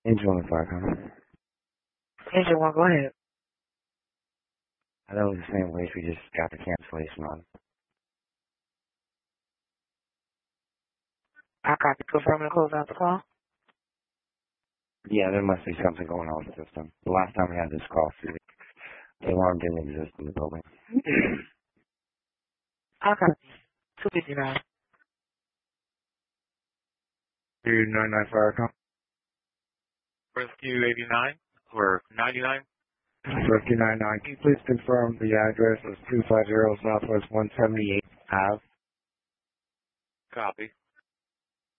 Engine 1 fire comment. Engine 1, go ahead. That was the same waste we just got the cancellation on. I copy. Confirming to close out the call. Yeah, there must be something going on with the system. The last time we had this call, the alarm didn't exist in the building. I copy. 259. 299 fire comment. Rescue 89 or 99? Rescue 99. Can you please confirm the address is 250 Southwest 178 Ave? Copy.